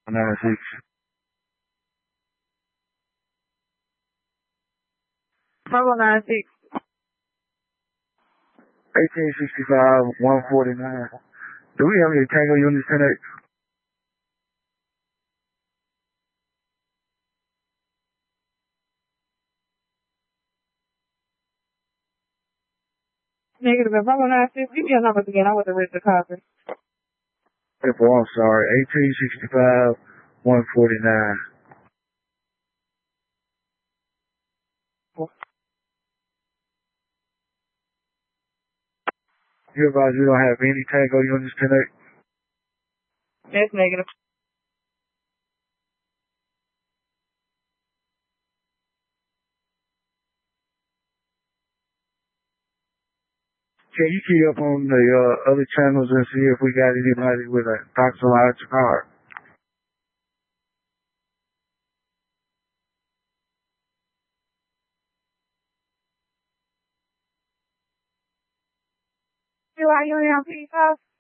96. 596. 1865, 149. Do we have any Tango units tonight? Negative. If I'm gonna give me your numbers again, I would have read the copy. I'm sorry. 1865, 149. You advise you don't have any Tango units tonight? That's negative. Can you key up on the other channels and see if we got anybody with a toxological card? You are UMP5?